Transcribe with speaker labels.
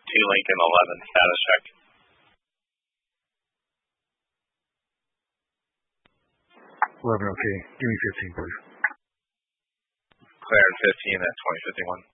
Speaker 1: Lincoln 11 status check.
Speaker 2: Okay. Give me 15, please.
Speaker 1: Clear 15 at 2051.